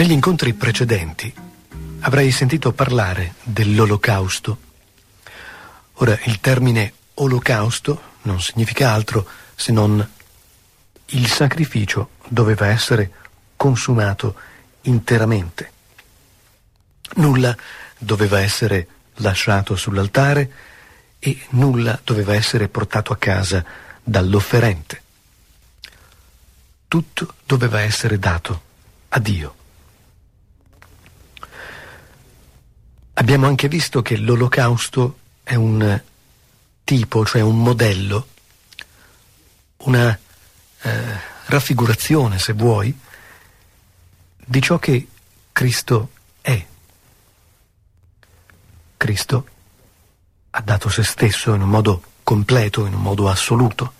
Negli incontri precedenti avrei sentito parlare dell'olocausto. Ora, il termine olocausto non significa altro se non il sacrificio doveva essere consumato interamente. Nulla doveva essere lasciato sull'altare e nulla doveva essere portato a casa dall'offerente. Tutto doveva essere dato a Dio. Abbiamo anche visto che l'olocausto è un tipo, cioè un modello, una raffigurazione, se vuoi, di ciò che Cristo è. Cristo ha dato se stesso in un modo completo, in un modo assoluto.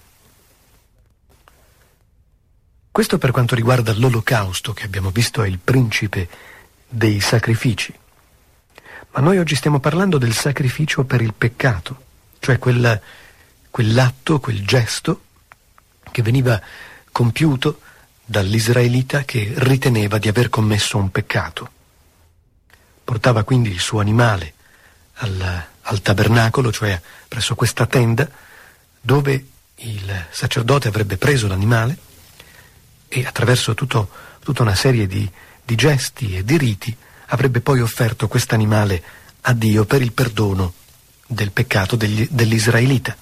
Questo per quanto riguarda l'olocausto, che abbiamo visto è il principe dei sacrifici. Ma noi oggi stiamo parlando del sacrificio per il peccato, cioè quell'atto, quel gesto che veniva compiuto dall'israelita che riteneva di aver commesso un peccato. Portava quindi il suo animale al tabernacolo, cioè presso questa tenda, dove il sacerdote avrebbe preso l'animale e attraverso tutta una serie di gesti e di riti avrebbe poi offerto quest'animale a Dio per il perdono del peccato dell'israelita.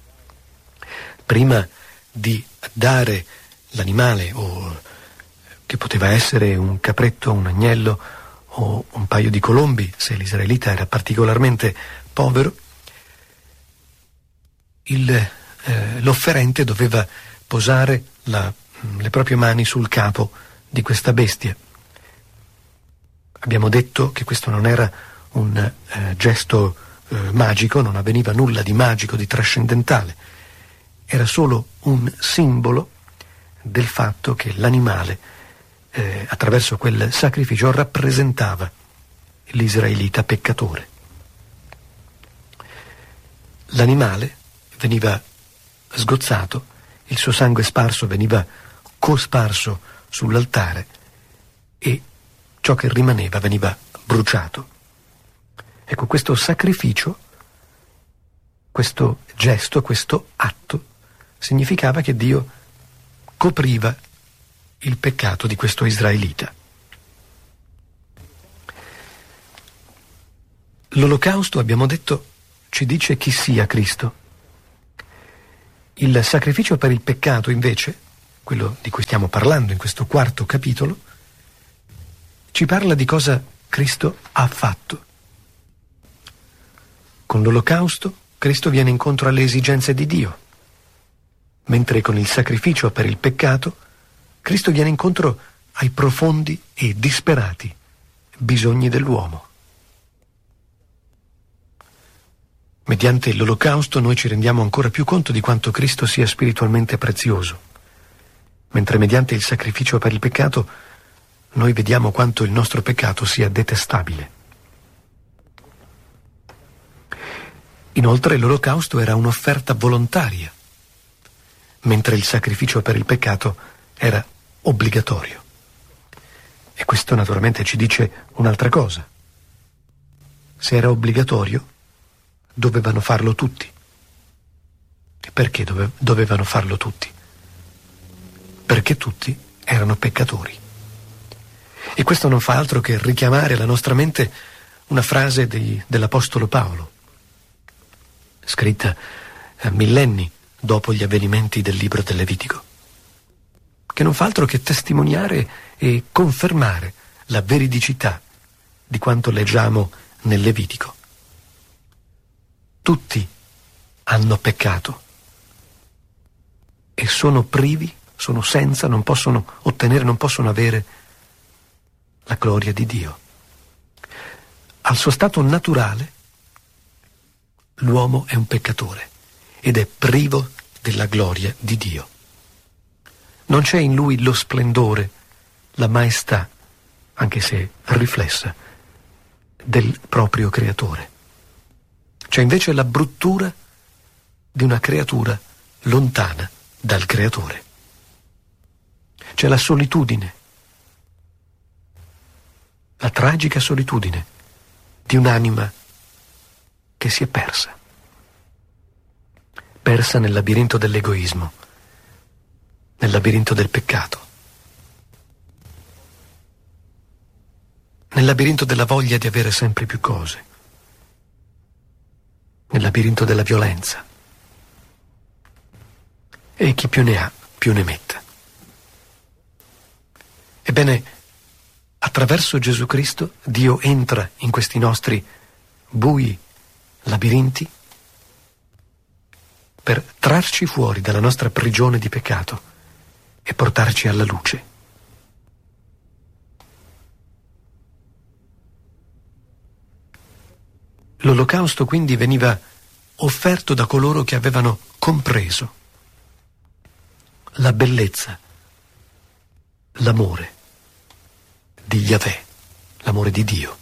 Prima di dare l'animale, o che poteva essere un capretto, un agnello o un paio di colombi, se l'israelita era particolarmente povero, l'offerente doveva posare le proprie mani sul capo di questa bestia. Abbiamo detto che questo non era un gesto magico, non avveniva nulla di magico, di trascendentale. Era solo un simbolo del fatto che l'animale, attraverso quel sacrificio, rappresentava l'israelita peccatore. L'animale veniva sgozzato, il suo sangue sparso veniva cosparso sull'altare e ciò che rimaneva veniva bruciato. Ecco, questo sacrificio, questo gesto, questo atto, significava che Dio copriva il peccato di questo israelita. L'olocausto, abbiamo detto, ci dice chi sia Cristo. Il sacrificio per il peccato, invece, quello di cui stiamo parlando in questo quarto capitolo, ci parla di cosa Cristo ha fatto. Con l'olocausto Cristo viene incontro alle esigenze di Dio, mentre con il sacrificio per il peccato Cristo viene incontro ai profondi e disperati bisogni dell'uomo. Mediante l'olocausto noi ci rendiamo ancora più conto di quanto Cristo sia spiritualmente prezioso, mentre mediante il sacrificio per il peccato noi vediamo quanto il nostro peccato sia detestabile. Inoltre l'olocausto era un'offerta volontaria, mentre il sacrificio per il peccato era obbligatorio. E questo naturalmente ci dice un'altra cosa. Se era obbligatorio, dovevano farlo tutti. E perché dovevano farlo tutti? Perché tutti erano peccatori. E questo non fa altro che richiamare alla nostra mente una frase dell'Apostolo Paolo, scritta millenni dopo gli avvenimenti del libro del Levitico, che non fa altro che testimoniare e confermare la veridicità di quanto leggiamo nel Levitico. Tutti hanno peccato e sono privi, sono senza, non possono ottenere, non possono avere la gloria di Dio. Al suo stato naturale, l'uomo è un peccatore ed è privo della gloria di Dio. Non c'è in lui lo splendore, la maestà, anche se riflessa, del proprio creatore. C'è invece la bruttura di una creatura lontana dal creatore. C'è la solitudine la tragica solitudine di un'anima che si è persa nel labirinto dell'egoismo, nel labirinto del peccato, nel labirinto della voglia di avere sempre più cose, nel labirinto della violenza. E chi più ne ha, più ne metta. Ebbene, attraverso Gesù Cristo Dio entra in questi nostri bui labirinti per trarci fuori dalla nostra prigione di peccato e portarci alla luce. L'olocausto quindi veniva offerto da coloro che avevano compreso la bellezza, l'amore di Yahweh, l'amore di Dio.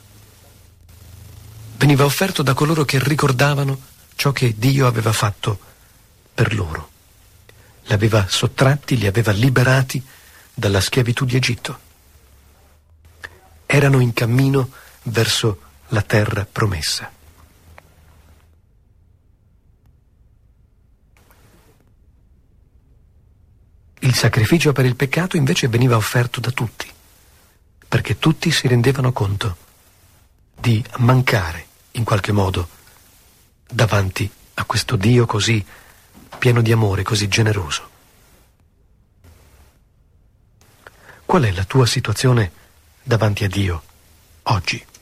Veniva offerto da coloro che ricordavano ciò che Dio aveva fatto per loro. Li aveva sottratti, li aveva liberati dalla schiavitù di Egitto. Erano in cammino verso la terra promessa. Il sacrificio per il peccato invece veniva offerto da tutti, perché tutti si rendevano conto di mancare in qualche modo davanti a questo Dio così pieno di amore, così generoso. Qual è la tua situazione davanti a Dio oggi?